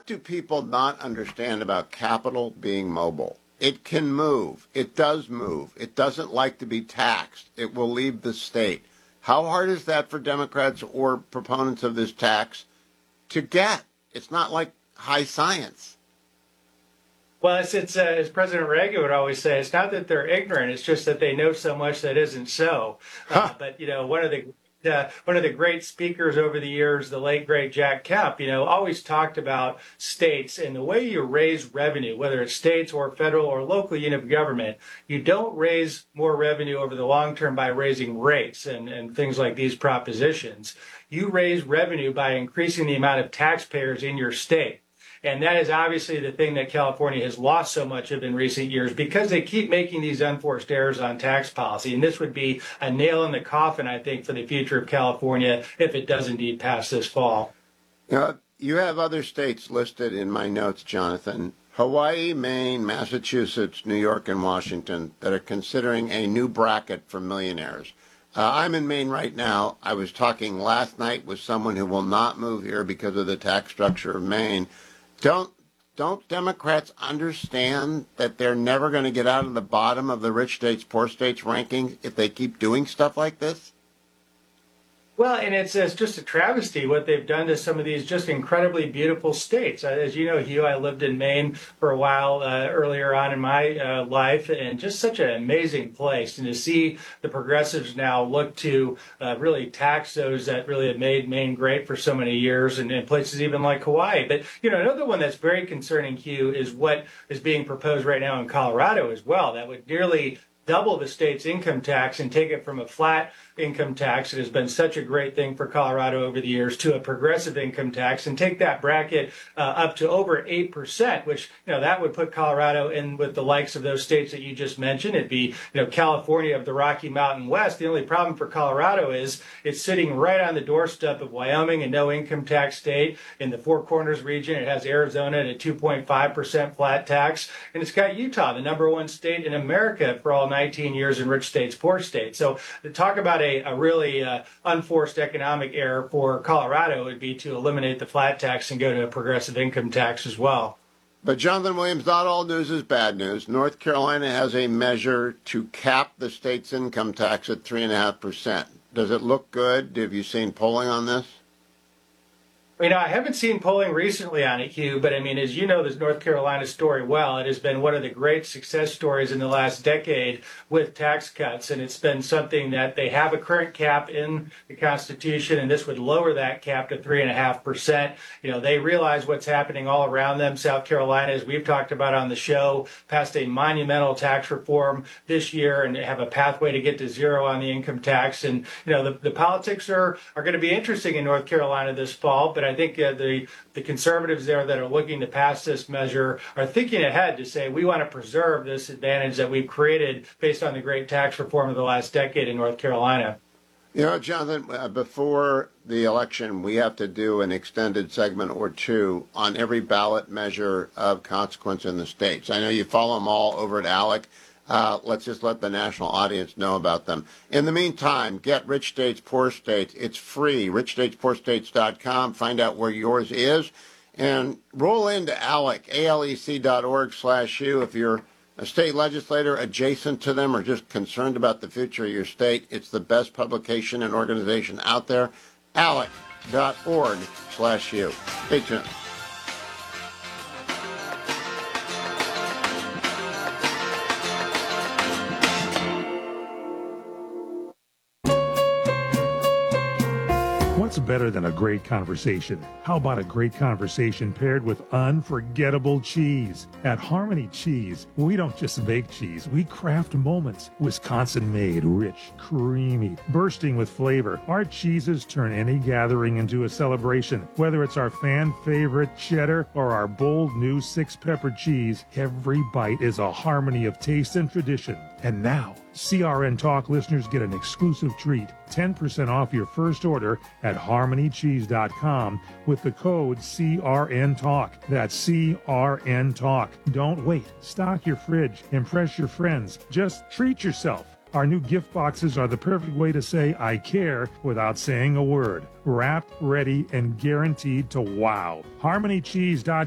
do people not understand about capital being mobile? It can move. It does move. It doesn't like to be taxed. It will leave the state. How hard is that for Democrats or proponents of this tax to get? It's not like high science. Well, it's as President Reagan would always say, it's not that they're ignorant; it's just that they know so much that isn't so. But one of the great speakers over the years, the late great Jack Kemp, always talked about states and the way you raise revenue, whether it's states or federal or local unit of government. You don't raise more revenue over the long term by raising rates and things like these propositions. You raise revenue by increasing the amount of taxpayers in your state. And that is obviously the thing that California has lost so much of in recent years because they keep making these unforced errors on tax policy. And this would be a nail in the coffin, I think, for the future of California if it does indeed pass this fall. You have other states listed in my notes, Jonathan. Hawaii, Maine, Massachusetts, New York, and Washington that are considering a new bracket for millionaires. I'm in Maine right now. I was talking last night with someone who will not move here because of the tax structure of Maine. Don't Democrats understand that they're never going to get out of the bottom of the rich states, poor states rankings if they keep doing stuff like this? Well, and it's just a travesty what they've done to some of these just incredibly beautiful states. As you know, Hugh, I lived in Maine for a while earlier on in my life, and just such an amazing place. And to see the progressives now look to really tax those that really have made Maine great for so many years, and in places even like Hawaii. But, another one that's very concerning, Hugh, is what is being proposed right now in Colorado as well. That would nearly double the state's income tax and take it from a flat income tax that has been such a great thing for Colorado over the years to a progressive income tax and take that bracket up to over 8%, which, that would put Colorado in with the likes of those states that you just mentioned. It'd be, California of the Rocky Mountain West. The only problem for Colorado is it's sitting right on the doorstep of Wyoming, a no income tax state. In the Four Corners region, it has Arizona at a 2.5% flat tax. And it's got Utah, the number one state in America for all 19 years in rich states, poor states. So to talk about a really unforced economic error for Colorado would be to eliminate the flat tax and go to a progressive income tax as well. But Jonathan Williams, not all news is bad news. North Carolina has a measure to cap the state's income tax at 3.5%. Does it look good? Have you seen polling on this? I haven't seen polling recently on it, Hugh, but as you know this North Carolina story well, it has been one of the great success stories in the last decade with tax cuts, and it's been something that they have a current cap in the Constitution, and this would lower that cap to 3.5%. They realize what's happening all around them. South Carolina, as we've talked about on the show, passed a monumental tax reform this year and have a pathway to get to zero on the income tax. And, the politics are going to be interesting in North Carolina this fall, but I think the conservatives there that are looking to pass this measure are thinking ahead to say we want to preserve this advantage that we've created based on the great tax reform of the last decade in North Carolina. Jonathan, before the election, we have to do an extended segment or two on every ballot measure of consequence in the states. I know you follow them all over at ALEC. Let's just let the national audience know about them. In the meantime, get Rich States, Poor States. It's free. richstatespoorstates.com. Find out where yours is. And roll into ALEC, alec.org/u. If you're a state legislator adjacent to them or just concerned about the future of your state, it's the best publication and organization out there. alec.org/u. Stay tuned. What's better than a great conversation? How about a great conversation paired with unforgettable cheese? At Harmony Cheese, we don't just make cheese, we craft moments. Wisconsin-made, rich, creamy, bursting with flavor. Our cheeses turn any gathering into a celebration. Whether it's our fan-favorite cheddar or our bold new six-pepper cheese, every bite is a harmony of taste and tradition. And now, CRN Talk listeners get an exclusive treat, 10% off your first order at harmonycheese.com with the code CRN Talk. That's CRN Talk. Don't wait. Stock your fridge. Impress your friends. Just treat yourself. Our new gift boxes are the perfect way to say I care without saying a word. Wrapped, ready, and guaranteed to wow. harmonycheese.com.